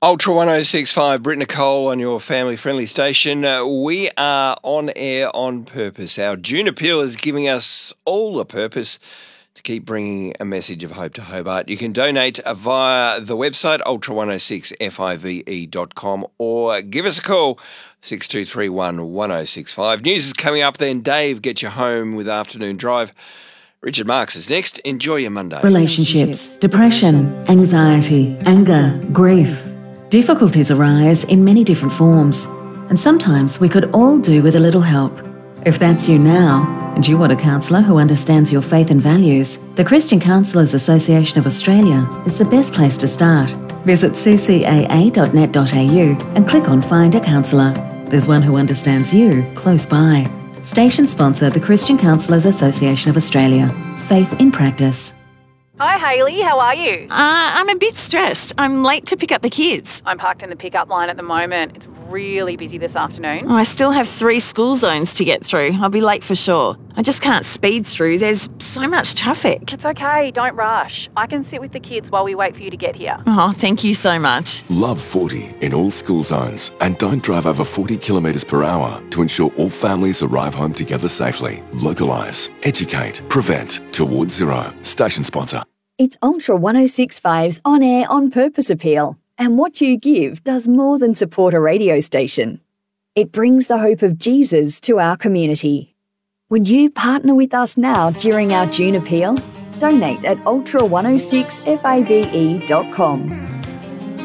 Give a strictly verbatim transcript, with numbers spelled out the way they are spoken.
Ultra one oh six point five, Britt Nicole on your family-friendly station. Uh, we are on air on purpose. Our June appeal is giving us all the purpose to keep bringing a message of hope to Hobart. You can donate via the website ultra one oh six five dot com or give us a call, six two three one, one oh six five. News is coming up then. Dave, get you home with Afternoon Drive. Richard Marks is next. Enjoy your Monday. Relationships, depression, anxiety, anger, grief. Difficulties arise in many different forms, and sometimes we could all do with a little help. If that's you now, and you want a counsellor who understands your faith and values, the Christian Counsellors Association of Australia is the best place to start. Visit c c a a dot net dot a u and click on Find a Counsellor. There's one who understands you close by. Station sponsor, the Christian Counsellors Association of Australia. Faith in practice. Hi Hayley, how are you? Uh, I'm a bit stressed. I'm late to pick up the kids. I'm parked in the pickup line at the moment. It's really busy this afternoon. Oh, I still have three school zones to get through. I'll be late for sure. I just can't speed through. There's so much traffic. It's okay, don't rush. I can sit with the kids while we wait for you to get here. Oh, thank you so much. Love forty in all school zones and don't drive over forty kilometres per hour to ensure all families arrive home together safely. Localise, educate, prevent, towards zero. Station sponsor. It's Ultra one oh six point five's On Air On Purpose appeal, and what you give does more than support a radio station. It brings the hope of Jesus to our community. Would you partner with us now during our June appeal? Donate at ultra one oh six five dot com.